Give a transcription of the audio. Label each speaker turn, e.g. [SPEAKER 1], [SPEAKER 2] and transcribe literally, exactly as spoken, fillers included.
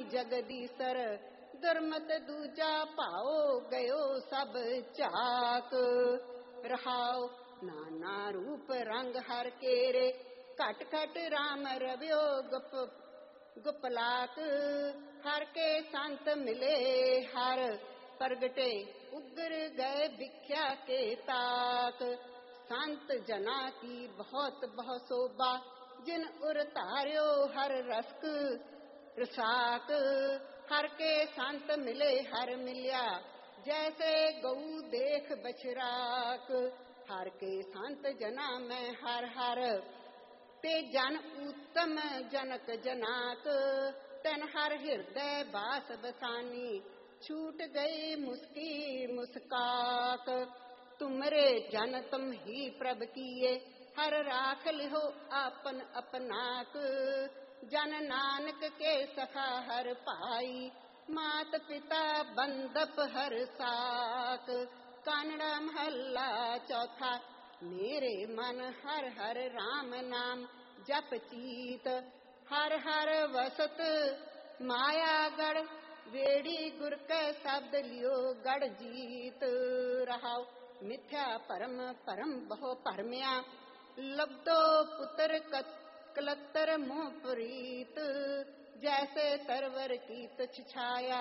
[SPEAKER 1] जगदीसर, दुर्मत दूजा भाओ गयो सब झाक। रहाओ नाना रूप रंग हर केरे, घट घट राम रव्यो गुप गुपलाक। हर के संत मिले हर प्रगटे, उग्र गए भिख्या के ताक। संत जना की बहुत बहुत शोभा, जिन उर धार्यो हर रसक रसाक। हर के संत मिले हर मिल्या, जैसे गऊ देख बछराक। हर के संत जना में हर हर, ते जन उत्तम जनक जनाक। तन हर हृदय बास बसानी, छूट गई मुस्की मुस्काक। तुमरे जन तुम ही प्रभ किए, हर राख लिहो आपन अपनाक। जन नानक के सखा हर पाई, मात पिता बंदप हर साक। कानड़ा महला चौथा, मेरे मन हर हर राम नाम जप चीत। हर हर वसत माया गढ़, वेड़ी गुर के शब्द लियो गढ़ जीत। रहाओ मिथ्या परम परम बहु परम्या, लब्धो पुत्र कलत्तर मोह प्रीत। जैसे तरवर की तुच्छ छाया,